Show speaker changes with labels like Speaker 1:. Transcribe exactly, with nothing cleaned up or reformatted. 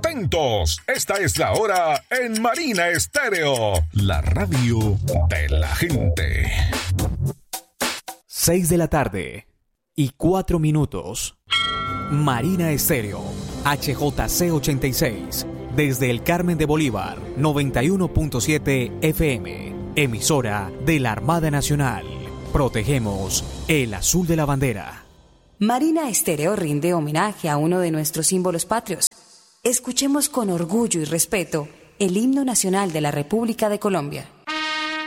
Speaker 1: Atentos, esta es la hora en Marina Estéreo, la radio de la gente.
Speaker 2: Seis de la tarde y cuatro minutos. Marina Estéreo, H J C ochenta y seis, desde el Carmen de Bolívar, noventa y uno punto siete F M, emisora de la Armada Nacional. Protegemos el azul de la bandera.
Speaker 3: Marina Estéreo rinde homenaje a uno de nuestros símbolos patrios. Escuchemos con orgullo y respeto el himno nacional de la República de Colombia.